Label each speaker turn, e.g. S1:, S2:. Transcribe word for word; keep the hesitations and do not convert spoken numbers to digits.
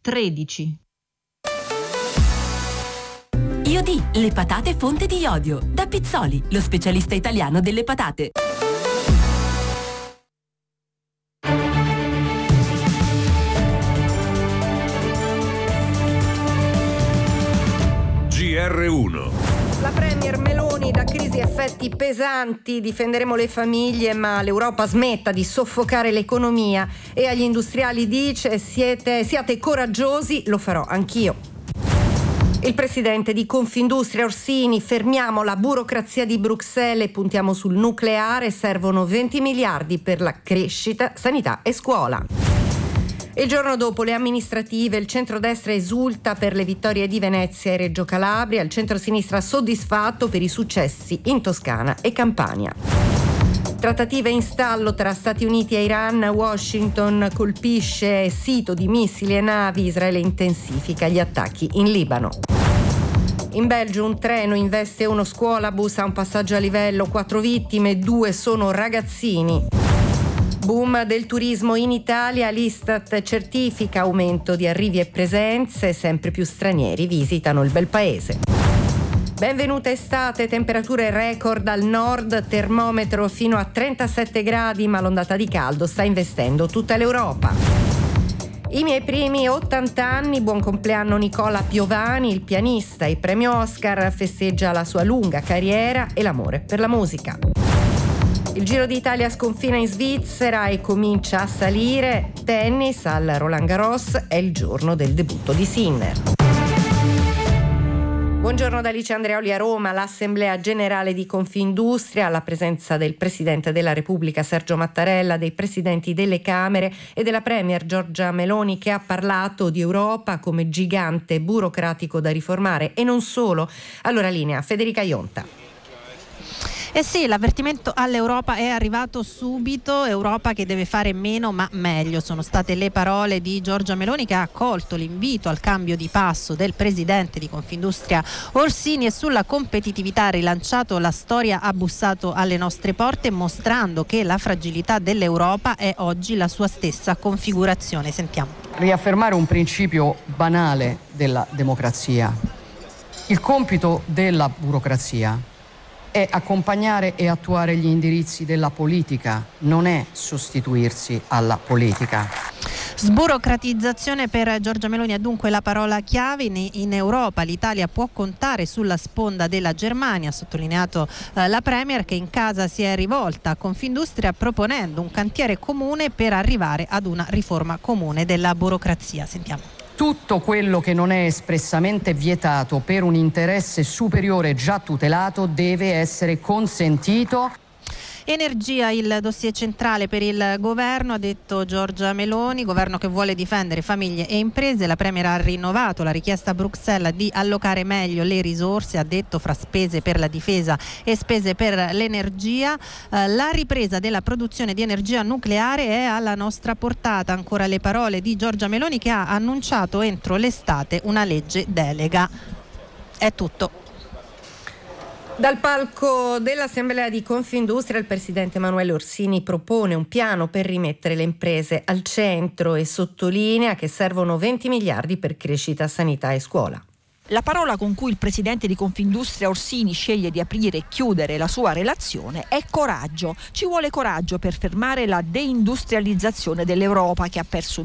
S1: tredici.
S2: Iodi, le patate fonte di iodio. Da Pizzoli, lo specialista italiano delle patate.
S3: G R uno.
S4: La premier Meloni, da crisi effetti pesanti, difenderemo le famiglie, ma l'Europa smetta di soffocare l'economia, e agli industriali dice: siete, siate coraggiosi, lo farò anch'io. Il presidente di Confindustria Orsini: fermiamo la burocrazia di Bruxelles e puntiamo sul nucleare, servono venti miliardi per la crescita, sanità e scuola. Il giorno dopo le amministrative, il centrodestra esulta per le vittorie di Venezia e Reggio Calabria, il centrosinistra soddisfatto per i successi in Toscana e Campania. Trattative in stallo tra Stati Uniti e Iran, Washington colpisce sito di missili e navi, Israele intensifica gli attacchi in Libano. In Belgio un treno investe uno scuolabus a un passaggio a livello, quattro vittime, due sono ragazzini. Boom del turismo in Italia, l'Istat certifica aumento di arrivi e presenze, sempre più stranieri visitano il bel paese. Benvenuta estate, temperature record al nord, termometro fino a trentasette gradi, ma l'ondata di caldo sta investendo tutta l'Europa. I miei primi ottanta anni, buon compleanno Nicola Piovani, il pianista, il premio Oscar, festeggia la sua lunga carriera e l'amore per la musica. Il Giro d'Italia sconfina in Svizzera e comincia a salire. Tennis al Roland Garros, è il giorno del debutto di Sinner. Buongiorno da Alice Andreoli a Roma. L'Assemblea Generale di Confindustria, alla presenza del Presidente della Repubblica Sergio Mattarella, dei Presidenti delle Camere e della Premier Giorgia Meloni, che ha parlato di Europa come gigante burocratico da riformare, e non solo. Allora linea Federica Ionta.
S5: Eh sì, l'avvertimento all'Europa è arrivato subito. Europa che deve fare meno ma meglio, sono state le parole di Giorgia Meloni, che ha accolto l'invito al cambio di passo del presidente di Confindustria Orsini, e sulla competitività ha rilanciato: la storia ha bussato alle nostre porte, mostrando che la fragilità dell'Europa è oggi la sua stessa configurazione. Sentiamo.
S6: Riaffermare un principio banale della democrazia. Il compito della burocrazia è accompagnare e attuare gli indirizzi della politica, non è sostituirsi alla politica.
S5: Sburocratizzazione per Giorgia Meloni è dunque la parola chiave. In, in Europa l'Italia può contare sulla sponda della Germania, ha sottolineato eh, la Premier, che in casa si è rivolta a Confindustria proponendo un cantiere comune per arrivare ad una riforma comune della burocrazia. Sentiamo.
S6: Tutto quello che non è espressamente vietato per un interesse superiore già tutelato deve essere consentito.
S5: Energia, il dossier centrale per il governo, ha detto Giorgia Meloni, governo che vuole difendere famiglie e imprese. La Premier ha rinnovato la richiesta a Bruxelles di allocare meglio le risorse, ha detto, fra spese per la difesa e spese per l'energia. Eh, la ripresa della produzione di energia nucleare è alla nostra portata. Ancora le parole di Giorgia Meloni, che ha annunciato entro l'estate una legge delega. È tutto.
S4: Dal palco dell'Assemblea di Confindustria il presidente Emanuele Orsini propone un piano per rimettere le imprese al centro e sottolinea che servono venti miliardi per crescita, sanità e scuola.
S7: La parola con cui il presidente di Confindustria Orsini sceglie di aprire e chiudere la sua relazione è coraggio. Ci vuole coraggio per fermare la deindustrializzazione dell'Europa, che ha perso